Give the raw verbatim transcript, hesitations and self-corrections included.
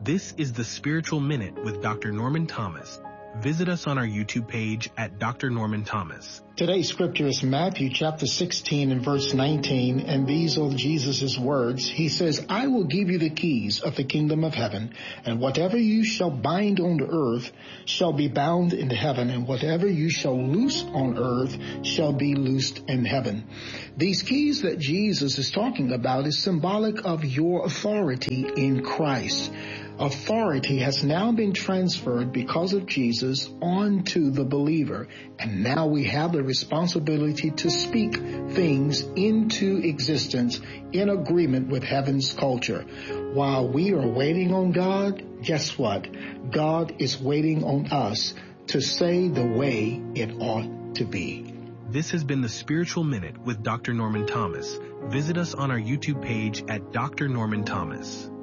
This is the Spiritual Minute with Doctor Norman Thomas. Visit us on our YouTube page at Doctor Norman Thomas. Today's scripture is Matthew chapter sixteen and verse nineteen, and these are Jesus' words. He says, I will give you the keys of the kingdom of heaven, and whatever you shall bind on the earth shall be bound in heaven, and whatever you shall loose on earth shall be loosed in heaven. These keys that Jesus is talking about is symbolic of your authority in Christ. Authority has now been transferred because of Jesus onto the believer, and now we have the responsibility to speak things into existence in agreement with heaven's culture. While we are waiting on God, guess what? God is waiting on us to say the way it ought to be. This has been the Spiritual Minute with Doctor Norman Thomas. Visit us on our YouTube page at Doctor Norman Thomas.